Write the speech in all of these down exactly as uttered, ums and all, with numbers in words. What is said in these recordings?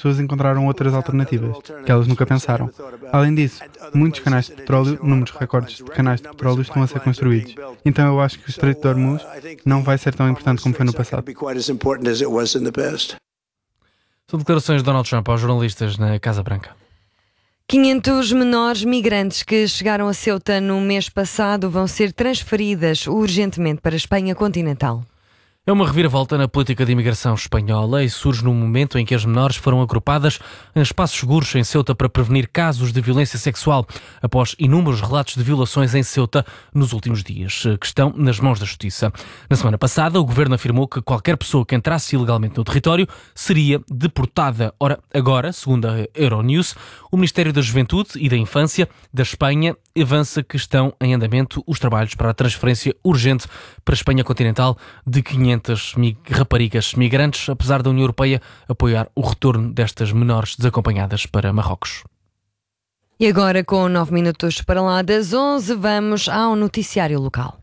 pessoas encontraram outras alternativas, que elas nunca pensaram. Além disso, muitos canais de petróleo, números recordes de canais de petróleo estão a ser construídos. Então eu acho que o Estreito de Hormuz não vai ser tão importante como foi no passado. São declarações de Donald Trump aos jornalistas na Casa Branca. quinhentos menores migrantes que chegaram a Ceuta no mês passado vão ser transferidas urgentemente para a Espanha continental. É uma reviravolta na política de imigração espanhola e surge no momento em que as menores foram agrupadas em espaços seguros em Ceuta para prevenir casos de violência sexual, após inúmeros relatos de violações em Ceuta nos últimos dias, que estão nas mãos da Justiça. Na semana passada, o governo afirmou que qualquer pessoa que entrasse ilegalmente no território seria deportada. Ora, agora, segundo a Euronews, o Ministério da Juventude e da Infância da Espanha avança que estão em andamento os trabalhos para a transferência urgente para a Espanha continental de quinhentas raparigas migrantes, apesar da União Europeia apoiar o retorno destas menores desacompanhadas para Marrocos. E agora, com nove minutos para lá das onze, vamos ao noticiário local.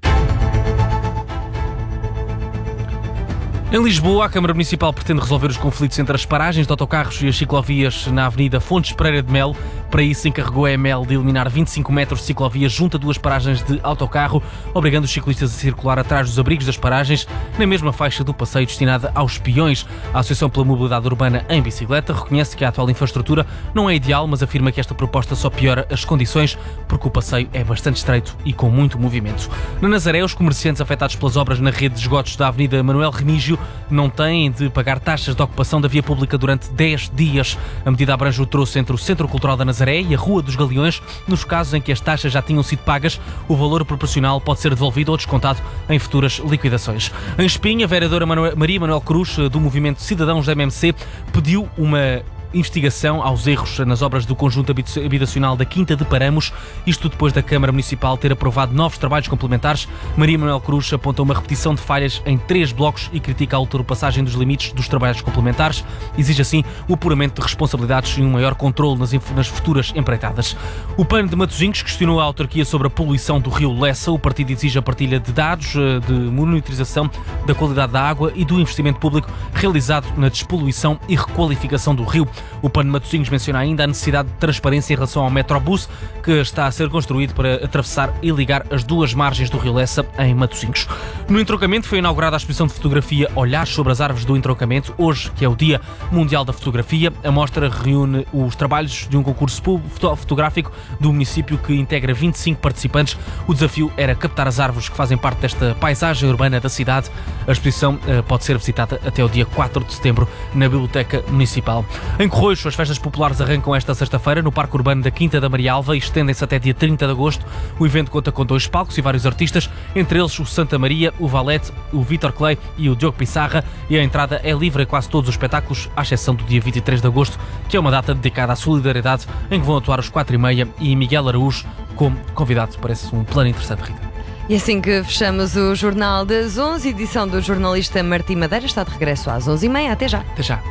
Em Lisboa, a Câmara Municipal pretende resolver os conflitos entre as paragens de autocarros e as ciclovias na Avenida Fontes Pereira de Melo. Para isso, encarregou a E M L de eliminar vinte e cinco metros de ciclovia junto a duas paragens de autocarro, obrigando os ciclistas a circular atrás dos abrigos das paragens, na mesma faixa do passeio destinada aos peões. A Associação pela Mobilidade Urbana em Bicicleta reconhece que a atual infraestrutura não é ideal, mas afirma que esta proposta só piora as condições, porque o passeio é bastante estreito e com muito movimento. Na Nazaré, os comerciantes afetados pelas obras na rede de esgotos da Avenida Manuel Remígio não têm de pagar taxas de ocupação da via pública durante dez dias. A medida abrange o troço entre o Centro Cultural da Nazaré e a Rua dos Galeões. Nos casos em que as taxas já tinham sido pagas, o valor proporcional pode ser devolvido ou descontado em futuras liquidações. Em Espinho, a vereadora Maria Manuel Cruz, do Movimento Cidadãos da M M C, pediu uma investigação aos erros nas obras do conjunto habitacional da Quinta de Paramos, isto depois da Câmara Municipal ter aprovado novos trabalhos complementares. Maria Manuel Cruz aponta uma repetição de falhas em três blocos e critica a ultrapassagem dos limites dos trabalhos complementares. Exige assim o apuramento de responsabilidades e um maior controle nas, nas futuras empreitadas. O PAN de Matosinhos questionou a autarquia sobre a poluição do rio Lessa. O partido exige a partilha de dados de monitorização da qualidade da água e do investimento público realizado na despoluição e requalificação do rio. O PAN de Matosinhos menciona ainda a necessidade de transparência em relação ao Metrobus, que está a ser construído para atravessar e ligar as duas margens do rio Lessa em Matosinhos. No entroncamento foi inaugurada a exposição de fotografia Olhares sobre as árvores do entroncamento, hoje, que é o Dia Mundial da Fotografia. A mostra reúne os trabalhos de um concurso fotográfico do município que integra vinte e cinco participantes. O desafio era captar as árvores que fazem parte desta paisagem urbana da cidade. A exposição uh, pode ser visitada até o dia quatro de setembro na Biblioteca Municipal. Em Corroios, as festas populares arrancam esta sexta-feira no Parque Urbano da Quinta da Maria Alva e estendem-se até dia trinta de agosto. O evento conta com dois palcos e vários artistas, entre eles o Santa Maria, o Valete, o Vítor Clay e o Diogo Pissarra, e a entrada é livre a quase todos os espetáculos, à exceção do dia vinte e três de agosto, que é uma data dedicada à solidariedade, em que vão atuar os quatro e meia e Miguel Araújo como convidado. Parece um plano interessante, Rita. E assim que fechamos o Jornal das onze, edição do jornalista Martim Madeira está de regresso às onze e meia. Até já. Até já.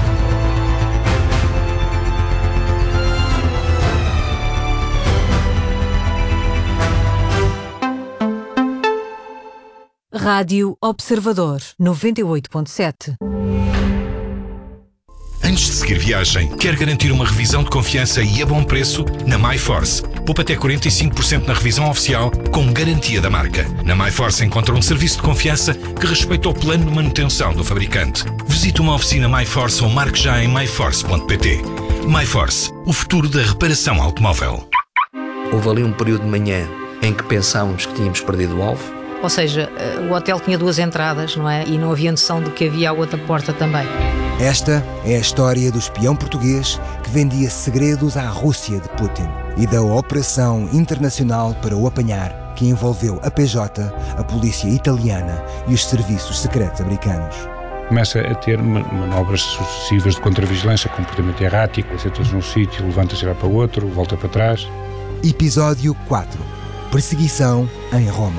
Rádio Observador, noventa e oito ponto sete. Antes de seguir viagem, quer garantir uma revisão de confiança e a bom preço? Na MyForce, poupa até quarenta e cinco por cento na revisão oficial com garantia da marca. Na MyForce encontra um serviço de confiança que respeita o plano de manutenção do fabricante. Visite uma oficina MyForce ou marque já em my force ponto p t. MyForce, o futuro da reparação automóvel. Houve ali um período de manhã em que pensámos que tínhamos perdido o alvo. Ou seja, o hotel tinha duas entradas, não é? E não havia noção de que havia a outra porta também. Esta é a história do espião português que vendia segredos à Rússia de Putin e da operação internacional para o apanhar, que envolveu a P J, a polícia italiana e os serviços secretos americanos. Começa a ter manobras sucessivas de contravigilância, comportamento errático, senta-se num sítio, levanta-se e vai para o outro, volta para trás. Episódio quatro. Perseguição em Roma.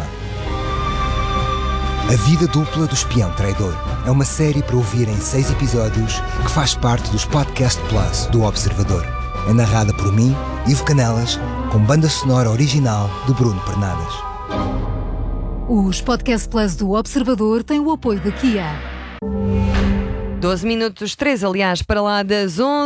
A vida dupla do espião traidor é uma série para ouvir em seis episódios que faz parte dos Podcast Plus do Observador. É narrada por mim, Ivo Canelas, com banda sonora original de Bruno Pernadas. Os Podcast Plus do Observador têm o apoio da Kia. doze minutos, três aliás, para lá das onze.